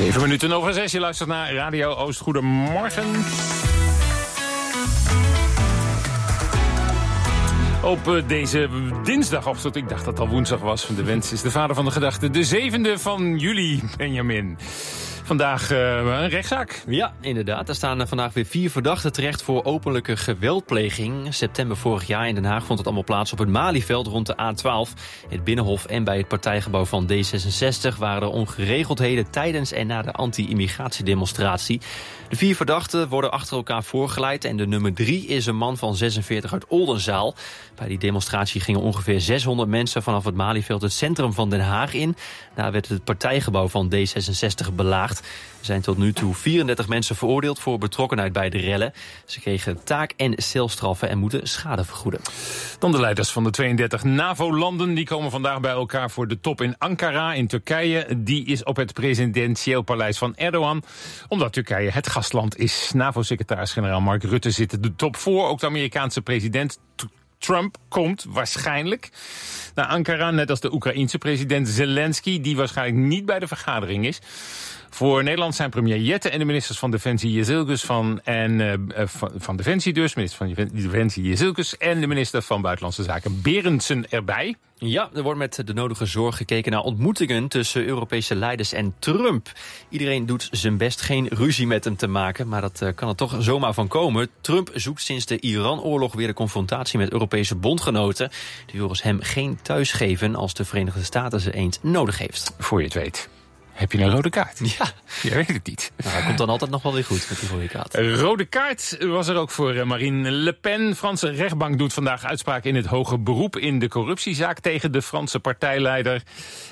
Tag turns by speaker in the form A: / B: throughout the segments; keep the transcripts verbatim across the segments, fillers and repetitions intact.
A: Zeven minuten over zes, je luistert naar Radio Oost. Goedemorgen. Op deze dinsdagochtend, ik dacht dat het al woensdag was, de wens is de vader van de gedachte, de zevende van juli, Benjamin. Vandaag uh, een rechtszaak.
B: Ja, inderdaad. Er staan vandaag weer vier verdachten terecht voor openlijke geweldpleging. September vorig jaar in Den Haag vond het allemaal plaats op het Malieveld rond de A twaalf. Het Binnenhof en bij het partijgebouw van D zesenzestig waren er ongeregeldheden tijdens en na de anti-immigratiedemonstratie. De vier verdachten worden achter elkaar voorgeleid en de nummer drie is een man van zesenveertig uit Oldenzaal. Bij die demonstratie gingen ongeveer zeshonderd mensen vanaf het Malieveld het centrum van Den Haag in. Daar werd het partijgebouw van D zesenzestig belaagd. Er zijn tot nu toe vierendertig mensen veroordeeld voor betrokkenheid bij de rellen. Ze kregen taak- en celstraffen en moeten schade vergoeden.
A: Dan de leiders van de tweeëndertig NAVO-landen. Die komen vandaag bij elkaar voor de top in Ankara in Turkije. Die is op het presidentieel paleis van Erdogan. Omdat Turkije het gastland is. NAVO-secretaris-generaal Mark Rutte zit de top voor. Ook de Amerikaanse president Trump komt waarschijnlijk naar Ankara, net als de Oekraïense president Zelensky, die waarschijnlijk niet bij de vergadering is. Voor Nederland zijn premier Jette en de ministers van Defensie Jezilgus van, en, uh, van, van Defensie dus, minister van Defensie Jezilgus en de minister van Buitenlandse Zaken Berendsen erbij.
B: Ja, er wordt met de nodige zorg gekeken naar ontmoetingen tussen Europese leiders en Trump. Iedereen doet zijn best geen ruzie met hem te maken, maar dat uh, kan er toch zomaar van komen. Trump zoekt sinds de Iran-oorlog weer de confrontatie met Europese bondgenoten. Die volgens hem geen thuis geven als de Verenigde Staten ze eens nodig heeft.
A: Voor je het weet. Heb je een rode kaart?
B: Ja.
A: Jij weet het niet.
B: Nou, dat komt dan altijd nog wel weer goed met die rode kaart.
A: Rode kaart was er ook voor Marine Le Pen. Franse rechtbank doet vandaag uitspraak in het hoger beroep in de corruptiezaak tegen de Franse partijleider.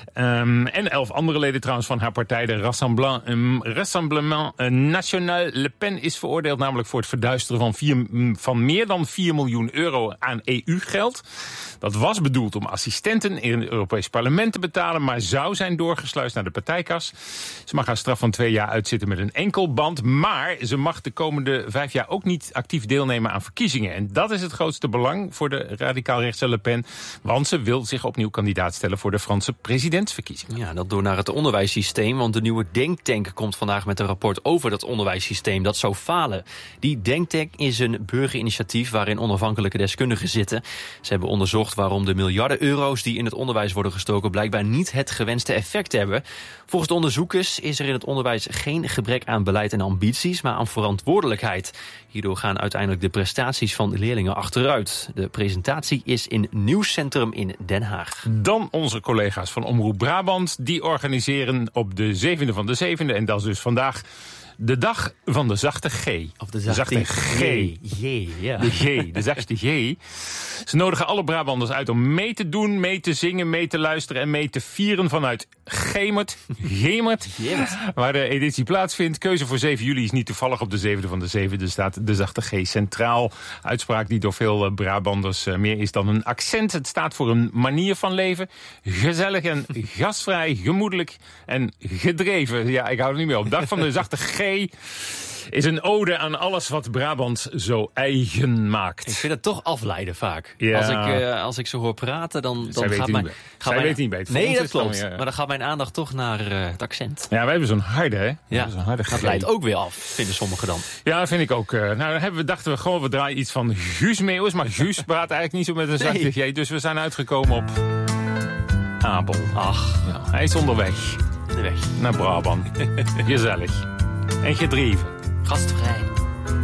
A: Um, en elf andere leden trouwens van haar partij, de Rassemblement, um, Rassemblement National. Le Pen is veroordeeld namelijk voor het verduisteren van, vier, van meer dan vier miljoen euro aan E U-geld. Dat was bedoeld om assistenten in het Europees Parlement te betalen, maar zou zijn doorgesluist naar de partijkas. Ze mag haar straf van twee jaar uitzitten met een enkelband, maar ze mag de komende vijf jaar ook niet actief deelnemen aan verkiezingen. En dat is het grootste belang voor de radicaal-rechtse Le Pen, want ze wil zich opnieuw kandidaat stellen voor de Franse presidentsverkiezingen.
B: Ja, dat door naar het onderwijssysteem, want de nieuwe Denktank komt vandaag met een rapport over dat onderwijssysteem dat zou falen. Die Denktank is een burgerinitiatief waarin onafhankelijke deskundigen zitten. Ze hebben onderzocht waarom de miljarden euro's die in het onderwijs worden gestoken blijkbaar niet het gewenste effect hebben. Volgens de onderzoekers is er in het onderwijs geen gebrek aan beleid en ambities, maar aan verantwoordelijkheid. Hierdoor gaan uiteindelijk de prestaties van de leerlingen achteruit. De presentatie is in Nieuwscentrum in Den Haag.
A: Dan onze collega's van Omroep Brabant. Die organiseren op de zevende van de zevende, en dat is dus vandaag de dag van de zachte G.
B: Of de zachte,
A: de zachte G.
B: G, ja.
A: De G, de zachte G. Ze nodigen alle Brabanders uit om mee te doen, mee te zingen, mee te luisteren en mee te vieren vanuit Gemert. Gemert. Waar de editie plaatsvindt. Keuze voor zeven juli is niet toevallig op de zevende van de zevende. Er staat de zachte G centraal. Uitspraak die door veel Brabanders meer is dan een accent. Het staat voor een manier van leven. Gezellig en gastvrij, gemoedelijk en gedreven. Ja, ik hou er niet meer op. Dag van de zachte G is een ode aan alles wat Brabant zo eigen maakt.
B: Ik vind het toch afleiden vaak.
A: Ja.
B: Als, ik, uh, als ik zo hoor praten, dan, dan
A: Zij
B: gaat mijn...
A: Niet
B: gaat
A: Zij
B: mijn
A: weet niet beter.
B: Nee, dat klopt.
A: Dan, ja.
B: Maar dan gaat mijn aandacht toch naar uh, het accent.
A: Ja, wij hebben zo'n harde, hè?
B: Ja,
A: zo'n harde
B: dat leidt ook weer af, vinden sommigen dan.
A: Ja, dat vind ik ook. Uh, nou, dan hebben we, dachten we gewoon, we draaien iets van Guus Meeuwis. Maar Guus praat eigenlijk niet zo met een zachte G. Dus we zijn uitgekomen op Abel.
B: Ach.
A: Ja, hij is onderweg.
B: De weg.
A: Naar Brabant. Gezellig. En gedreven.
B: Gastvrij.